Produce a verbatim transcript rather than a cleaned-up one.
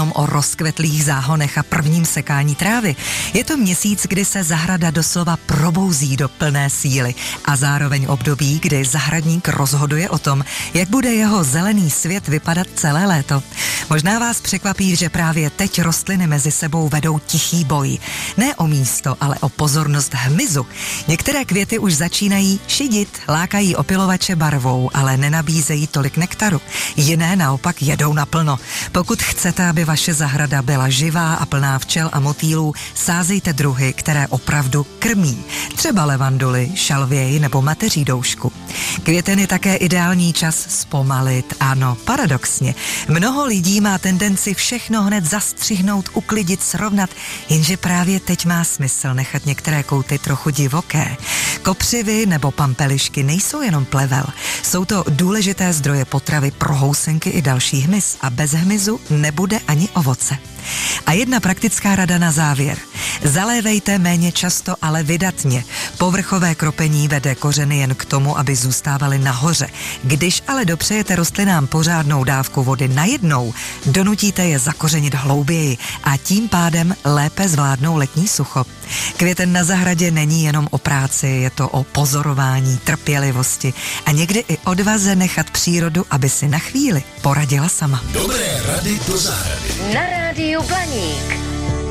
jenom o rozkvetlých záhonech a prvním sekání trávy. Je to měsíc, kdy se zahrada doslova probouzí do plné síly a zároveň období, kdy zahradník rozhoduje o tom, jak bude jeho zelený svět vypadat celé léto. Možná vás překvapí, že právě teď rostliny mezi sebou vedou tichý boj. Ne o místo, ale o pozornost hmyzu. Některé květy už začínají šidit, lákají opylovače barvou, ale nenabízejí tolik nektaru. Jiné naopak jedou naplno. Pokud chcete, aby vaše zahrada byla živá a plná včel a motýlů, sázejte druhy, které opravdu krmí. Třeba levanduly, šalvěj nebo mateří doušku. Květen je také ideální čas zpomalit. Ano, paradoxně. Mnoho lidí má tendenci všechno hned zastřihnout, uklidit, srovnat, jenže právě teď má smysl nechat některé kouty trochu divoké. Kopřivy nebo pampelišky nejsou jenom plevel. Jsou to důležité zdroje potravy pro housenky i další hmyz a bez hmyzu nebude ani ovoce. A jedna praktická rada na závěr. Zalévejte méně často, ale vydatně. Povrchové kropení vede kořeny jen k tomu, aby zůstávaly nahoře. Když ale dopřejete rostlinám pořádnou dávku vody najednou, donutíte je zakořenit hlouběji a tím pádem lépe zvládnou letní sucho. Květen na zahradě není jenom o práci, je to o pozorování, trpělivosti a někdy i odvaze nechat přírodu, aby si na chvíli poradila sama. Dobré rady do zahrady. Na rádiu Blaník.